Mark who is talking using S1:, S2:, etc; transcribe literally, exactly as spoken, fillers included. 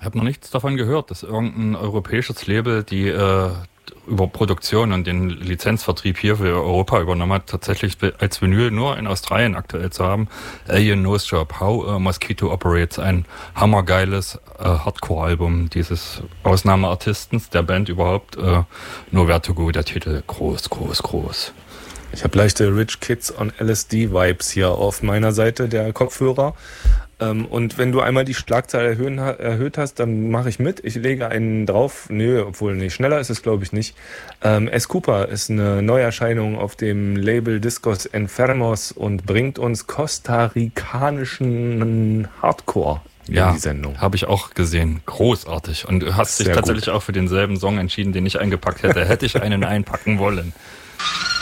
S1: Ich habe noch nichts davon gehört, dass irgendein europäisches Label die äh, über Produktion und den Lizenzvertrieb hier für Europa übernommen hat, tatsächlich als Vinyl nur in Australien aktuell zu haben. Alien Nose Job, How a Mosquito Operates, ein hammergeiles äh, Hardcore-Album dieses Ausnahmeartistens, der Band überhaupt. Äh, nur Vertigo, der Titel, groß, groß, groß.
S2: Ich habe leichte Rich Kids on L S D-Vibes hier auf meiner Seite der Kopfhörer. Ähm, und wenn du einmal die Schlagzahl erhöhen, erhöht hast, dann mache ich mit. Ich lege einen drauf. Nö, obwohl nicht. Schneller ist es, glaube ich, nicht. Ähm, S. Cooper ist eine Neuerscheinung auf dem Label Discos Enfermos und bringt uns kostarikanischen Hardcore in
S1: Ja,
S2: die Sendung.
S1: Habe ich auch gesehen. Großartig. Und du hast dich
S2: Sehr
S1: tatsächlich
S2: gut.
S1: auch für denselben Song entschieden, den ich eingepackt hätte. Hätte ich einen einpacken wollen.